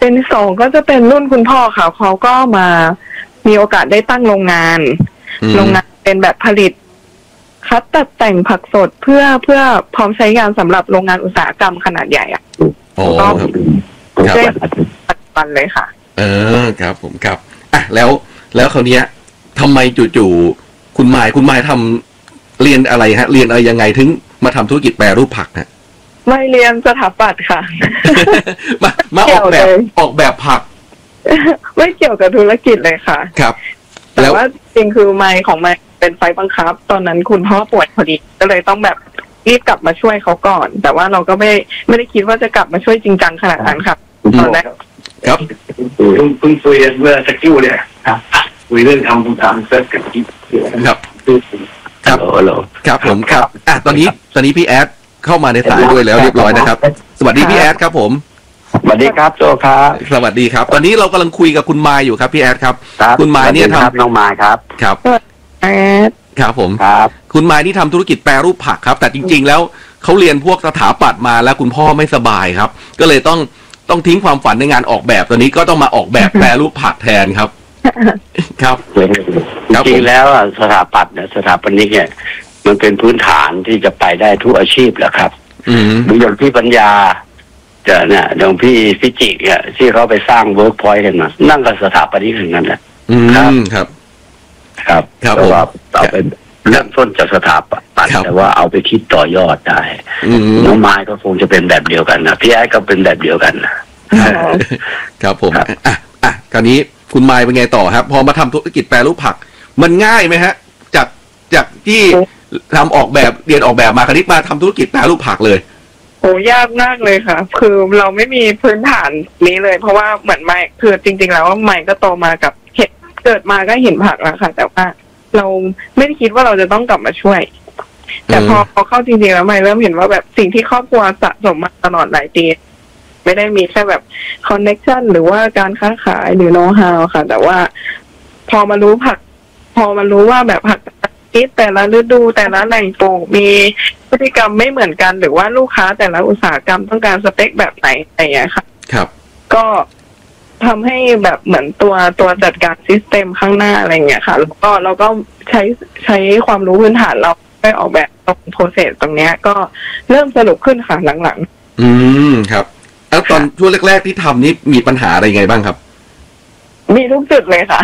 เป็นที่สองก็จะเป็นรุ่นคุณพ่อค่ะเขาก็มามีโอกาสได้ตั้งโรงงานเป็นแบบผลิตคัดตัดแต่งผักสดเพื่อพร้อมใช้งานสำหรับโรงงานอุตสาหกรรมขนาดใหญ่ก็ได้ปัจจุบันเลยค่ะครับผมครับแล้วคราวนี้ทำไมจู่ๆคุณไม้ทำเรียนอะไรฮะเรียนอะไรยังไงถึงมาทำธุรกิจแปรรูปผักฮะไม่เรียนสถาปัตย์ค่ะมาออกแบบผักไม่เกี่ยวกับธุรกิจเลยค่ะครับแต่ว่าจริงคือไมค์ของไมค์เป็นไฟบังคับตอนนั้นคุณพ่อป่วยพอดีก็เลยต้องแบบรีบกลับมาช่วยเขาก่อนแต่ว่าเราก็ไม่ได้คิดว่าจะกลับมาช่วยจริงจังขนาดนั้นครับตอนแรกครับเพิ่งคุยกันเมื่อสักครู่เนี่ยครับคุยเรื่องทำเซิร์ฟกันครับครับครับผมครับตอนนี้พี่แอดเข้ามาในสายด้วยแล้วเรียบร้อยนะครับสวัสดีพี่แอดครับผมสวัสดีครับโจครับสวัสดีครับตอนนี้เรากำลังคุยกับคุณมายอยู่ครับพี่แอดครับคุณมายเนี่ยทำน้องมายครับแอดครับผมครับคุณมายนี่ทำธุรกิจแปรรูปผักครับแต่จริงๆแล้วเขาเรียนพวกสถาปัตย์มาแล้วคุณพ่อไม่สบายครับก็เลยต้องทิ้งความฝันในงานออกแบบตอนนี้ก็ต้องมาออกแบบแปรรูปผักแทนครับครับจริงๆแล้วสถาปัตย์เนี่ยสถาปนิกเนี่ยมันเป็นพื้นฐานที่จะไปได้ทุกอาชีพแหละครับดูอย่างพี่ปัญญาเนี่ยอย่างพี่ฟิจิกเนี่ยที่เขาไปสร้างเวิร์กพอยต์กันมานั่งกับสถาปนิกถึงนั้นแหละครับว่าเอาไปเริ่มต้นจากสถาปัตย์แต่ว่าเอาไปคิดต่อยอดได้น้องไม้ก็คงจะเป็นแบบเดียวกันนะพี่ไอ้ก็เป็นแบบเดียวกันครับผมคราวนี้คุณไม้เป็นไงต่อครับพอมาทำธุรกิจแปรรูปผักมันง่ายไหมฮะจากที่ทำออกแบบเรียนออกแบบมาคราวนี้มาทำธุรกิจแปรรูปผักเลยโอ้ยากมากเลยค่ะคือเราไม่มีพื้นฐานนี้เลยเพราะว่าเหมือนไม้คือจริงๆแล้วว่าไม้ก็โตมากับเกิดมาก็เห็นผักแล้วค่ะแต่ว่าเราไม่ได้คิดว่าเราจะต้องกลับมาช่วยแต่พอเข้าจริงๆแล้วไม้เริ่มเห็นว่าแบบสิ่งที่ครอบครัวสะสมมาตลอดหลายปีไม่ได้มีแค่แบบคอนเนคชั่นหรือว่าการค้าขายหรือโน้ตฮาวค่ะแต่ว่าพอมารู้ว่าแบบผักแต่ละฤดูแต่ละแหล่งปลูกมีพฤติกรรมไม่เหมือนกันหรือว่าลูกค้าแต่ละอุตสาหกรรมต้องการสเปคแบบไหนอะไรอย่างเงี้ยค่ะครับก็ทำให้แบบเหมือนตัวจัดการซิสเต็มข้างหน้าอะไรอย่างเงี้ยค่ะแล้วก็เราก็ใช้ความรู้พื้นฐานเราไปออกแบบตรงโปรเซสตรงเนี้ยก็เริ่มสนุกขึ้นค่ะหลังๆครับแล้วตอนช่วงแรกๆที่ทำนี่มีปัญหาอะไรไงบ้างครับมีทุกจุดเลยค่ะ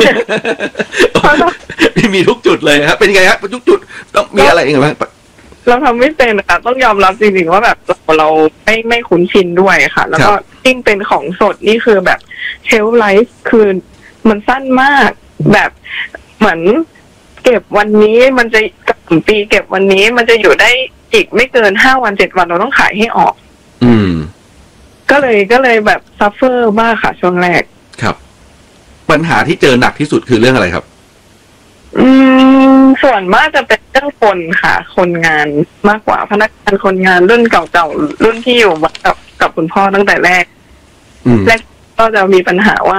มีทุกจุดเลยครับเป็นไงครับทุกจุดต้องมีอะไรอย่างไรบ้างเราทำไม่เป็นค่ะต้องยอมรับจริงๆว่าแบบเราไม่คุ้นชินด้วยค่ะแล้วก็ยิ่งเป็นของสดนี่คือแบบเชลฟ์ไลฟ์คือมันสั้นมากแบบเหมือนเก็บวันนี้มันจะกับปีเก็บวันนี้มันจะอยู่ได้อีกไม่เกิน5 วัน 7 วันเราต้องขายให้ออกก็เลยแบบซัฟเฟอร์มากค่ะช่วงแรกครับปัญหาที่เจอหนักที่สุดคือเรื่องอะไรครับส่วนมากจะเป็นเรื่องคนค่ะคนงานมากกว่าพนักงานคนงานรุ่นเก่าๆรุ่นที่อยู่กับคุณพ่อตั้งแต่แรกก็จะมีปัญหาว่า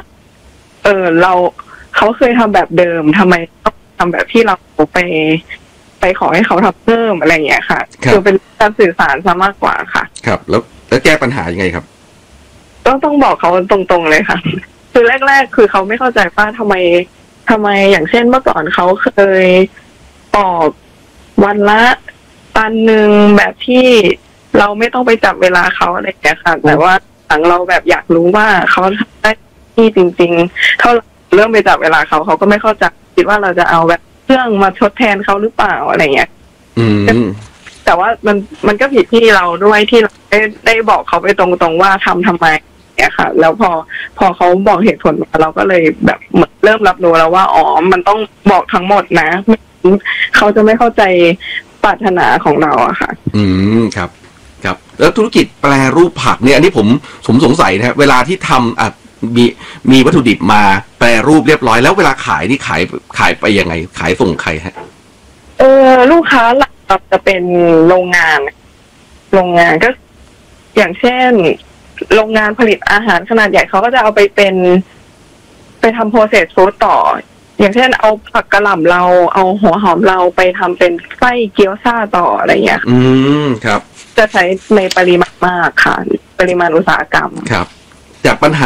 เขาเคยทำแบบเดิมทำไมต้องทำแบบที่เราไปขอให้เขาทำเพิ่มอะไรอย่างเงี้ยค่ะคือเป็นการสื่อสารซะมากกว่าค่ะครับแล้วแก้ปัญหายังไงครับต้องบอกเขาตรงๆเลยค่ะคือแรกๆคือเขาไม่เข้าใจว่าทำไมอย่างเช่นเมื่อก่อนเขาเคยออกวันละตันหนึ่งแบบที่เราไม่ต้องไปจับเวลาเขาอะไรอย่างเงี้ยค่ะแต่ว่าหลังเราแบบอยากรู้ว่าเขาทำได้ที่จริงๆเขาเริ่มไปจับเวลาเขาก็ไม่เข้าใจคิดว่าเราจะเอาแบบเครื่องมาทดแทนเขาหรือเปล่าอะไรเงี้ยแต่ว่ามันก็ผิดที่เราด้วยที่เราได้บอกเขาไปตรงๆว่าทำไมเนี่ยค่ะแล้วพอเขาบอกเหตุผลมาเราก็เลยแบบเริ่มรับรู้แล้วว่าอ๋อมันต้องบอกทั้งหมดนะเขาจะไม่เข้าใจปรารถนาของเราอะค่ะครับแล้วธุรกิจแปรรูปผักเนี่ยอันนี้ผมสงสัยนะเวลาที่ทำมีวัตถุดิบมาแปรรูปเรียบร้อยแล้วเวลาขายนี่ขายไปยังไงขายส่งใครฮะลูกค้าหลักจะเป็นโรงงานก็อย่างเช่นโรงงานผลิตอาหารขนาดใหญ่เขาก็จะเอาไปทำโปรเซสฟู้ดต่ออย่างเช่นเอาผักกะหล่ำเราเอาหัวหอมเราไปทำเป็นไส้เกี๊ยวซ่าต่ออะไรอย่างเงี้ยครับจะใช้ในปริมาณมากค่ะปริมาณอุตสาหกรรมครับจากปัญหา